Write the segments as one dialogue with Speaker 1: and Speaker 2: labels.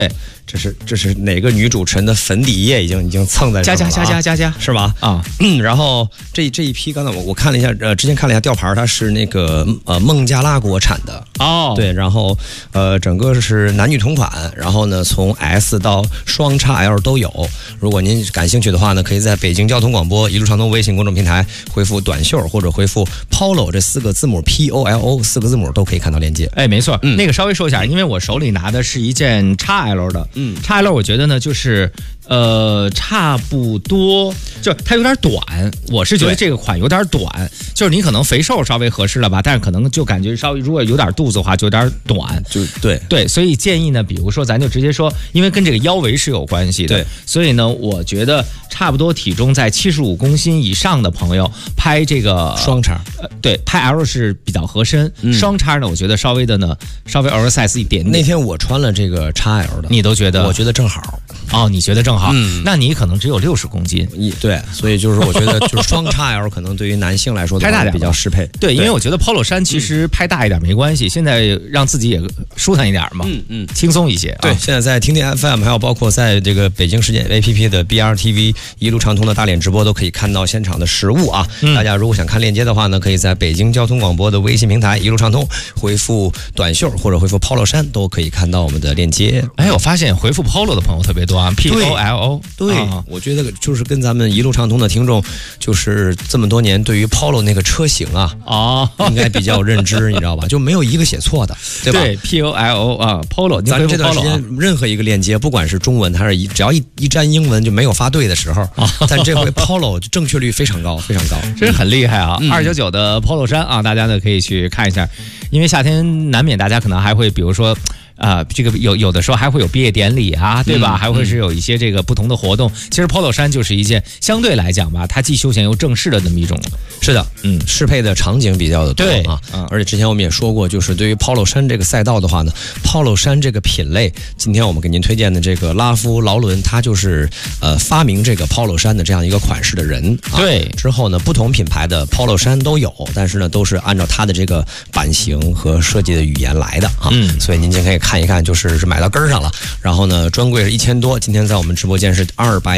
Speaker 1: 这是哪个女主持人的粉底液已经蹭在上了、
Speaker 2: 加
Speaker 1: 是吧？啊，然后这一批刚才我看了一下，之前看了一下吊牌，它是那个孟加拉国产的
Speaker 2: 哦，
Speaker 1: 对，然后整个是男女同款，然后呢从 S 到双 XL 都有。如果您感兴趣的话呢，可以在北京交通广播一路畅通微信公众平台回复短袖或者回复 Polo 这4个字母 POLO 4个字母都可以看到链接。
Speaker 2: 哎，没错，那个稍微说一下，因为我手里拿的是一件 XL 的，XL 我觉得呢就是差不多，就它有点短，我是觉得这个款有点短，就是你可能肥瘦稍微合适了吧，但是可能就感觉稍微如果有点肚子的话就有点短，
Speaker 1: 就
Speaker 2: 对，所以建议呢，比如说咱就直接说，因为跟这个腰围是有关系的，
Speaker 1: 对，
Speaker 2: 所以呢，我觉得差不多体重在75公斤以上的朋友拍这个
Speaker 1: 双叉，
Speaker 2: 对，拍 L 是比较合身，双叉呢，我觉得稍微 oversize 一点点。
Speaker 1: 那天我穿了这个 XL 的，
Speaker 2: 你都觉得？
Speaker 1: 我觉得正好。
Speaker 2: 哦，你觉得正好？那你可能只有60公斤。
Speaker 1: 对，所以就是我觉得就是双 XL 可能对于男性来说
Speaker 2: 拍大点
Speaker 1: 比较适配。
Speaker 2: 对，因为我觉得 Polo 衫其实拍大一点没关系，现在让自己也舒坦一点嘛，轻松一些。
Speaker 1: 对，现在在听听 FM， 还有包括在这个北京时间 APP 的 BRTV 一路畅通的大脸直播都可以看到现场的实物啊。大家如果想看链接的话呢，可以在北京交通广播的微信平台一路畅通回复短袖或者回复 Polo 衫都可以看到我们的链接。
Speaker 2: 哎，我发现回复 Polo 的朋友特别多啊 ，POLO。
Speaker 1: 对，我觉得就是跟咱们一路畅通的听众，就是这么多年对于 Polo 那个车型啊，应该比较有认知，你知道吧？就没有一个写错的，对吧？
Speaker 2: 对 ，POLO 啊 ，Polo。
Speaker 1: 咱这段时间任何一个链接，不管是中文还是只要一沾英文就没有发对的时候，但这回 Polo 正确率非常高，非常高，
Speaker 2: 真是很厉害啊！299的 Polo 衫啊，大家呢可以去看一下，因为夏天难免大家可能还会，比如说。这个有的时候还会有毕业典礼啊，对吧？还会是有一些这个不同的活动。其实 Polo 衫就是一件相对来讲吧，它既休闲又正式的那么一种。
Speaker 1: 是的，适配的场景比较的多啊。而且之前我们也说过，就是对于 Polo 衫这个赛道的话呢 ，Polo 衫这个品类，今天我们给您推荐的这个拉夫劳伦，他就是发明这个 Polo 衫的这样一个款式的人。
Speaker 2: 对，
Speaker 1: 之后呢，不同品牌的 Polo 衫都有，但是呢，都是按照它的这个版型和设计的语言来的啊。所以您就可以看一看，就是买到根儿上了。然后呢，专柜是1000多，今天在我们直播间是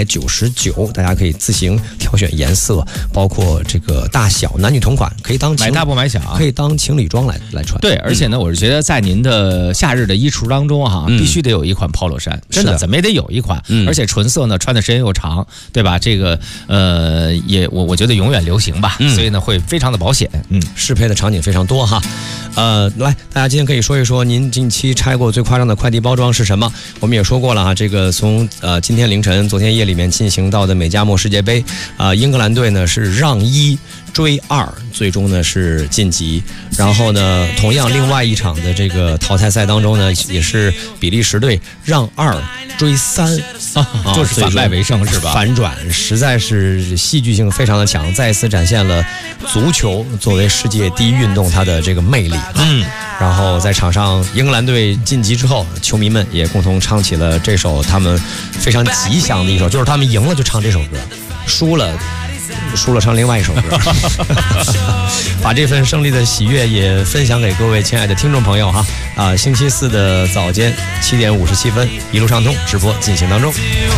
Speaker 1: 299，大家可以自行挑选颜色，包括这个大小，男女同款，可以当
Speaker 2: 买大不买小，
Speaker 1: 可以当情侣装来穿。
Speaker 2: 对，而且呢，我是觉得在您的夏日的衣橱当中哈，必须得有一款 Polo 衫，真的怎么也得有一款，而且纯色呢，穿的时间又长，对吧？这个我觉得永远流行吧，所以呢会非常的保险，
Speaker 1: 适配的场景非常多哈。来，大家今天可以说一说您近期拆过最夸张的快递包装是什么？我们也说过了哈，这个从今天凌晨、昨天夜里面进行到的美加墨世界杯，英格兰队呢是让1追2，最终呢是晋级。然后呢，同样另外一场的这个淘汰赛当中呢，也是比利时队让2追3，
Speaker 2: 就是反败为胜是吧？
Speaker 1: 反转实在是戏剧性非常的强，再一次展现了足球作为世界第一运动它的这个魅力。然后在场上，英格兰队晋级之后，球迷们也共同唱起了这首他们非常吉祥的一首，就是他们赢了就唱这首歌，输了唱另外一首歌，把这份胜利的喜悦也分享给各位亲爱的听众朋友哈。星期四的早间7点57分，一路畅通直播进行当中。